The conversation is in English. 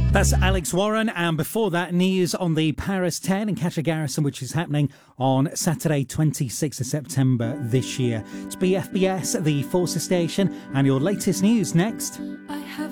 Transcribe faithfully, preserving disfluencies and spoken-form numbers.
That's Alex Warren, and before that, news on the Paris ten in Catcher Garrison, which is happening on Saturday, twenty-sixth of September this year. It's B F B S, the Forces Station, and your latest news next.